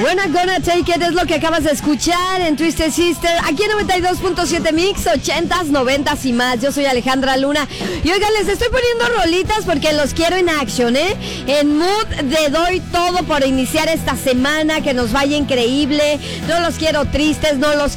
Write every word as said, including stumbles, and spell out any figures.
We're not gonna take it es lo que acabas de escuchar en Twisted Sister, aquí en noventa y dos punto siete Mix, ochentas, noventas y más. Yo soy Alejandra Luna. Y oigan, les estoy poniendo rolitas porque los quiero en action, ¿eh? En mood de doy todo por iniciar esta semana, que nos vaya increíble. No los quiero tristes, no los